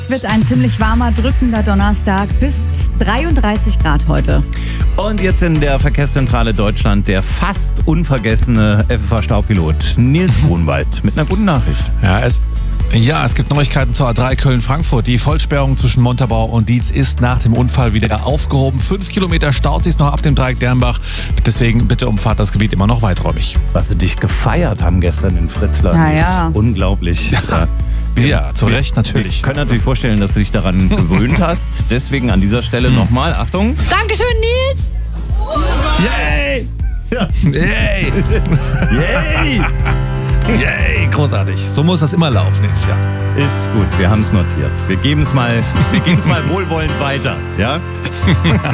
Es wird ein ziemlich warmer, drückender Donnerstag, bis 33 Grad heute. Und jetzt in der Verkehrszentrale Deutschland der fast unvergessene FFH-Staupilot Nils Grunwald mit einer guten Nachricht. Ja, es gibt Neuigkeiten zur A3 Köln-Frankfurt. Die Vollsperrung zwischen Montabaur und Dietz ist nach dem Unfall wieder aufgehoben. 5 Kilometer staut sich noch ab dem Dreieck Dernbach. Deswegen bitte umfahrt das Gebiet immer noch weiträumig. Was sie dich gefeiert haben gestern in Fritzlar. Na ja. Unglaublich. Ja, zu Recht natürlich. Ich kann natürlich vorstellen, dass du dich daran gewöhnt hast. Deswegen an dieser Stelle nochmal, Achtung. Dankeschön, Nils! Yay! Ja. Yay! Yay! Yay! Großartig. So muss das immer laufen jetzt, ja. Ist gut, wir haben es notiert. Wir geben es mal wohlwollend weiter. Ja?